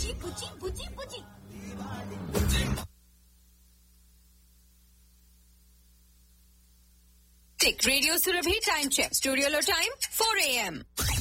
బుజ్జి బుజ్జి బుజ్జి బుజ్జి. Radio Surabhi time check. స్టూడియోలో time 4 AM.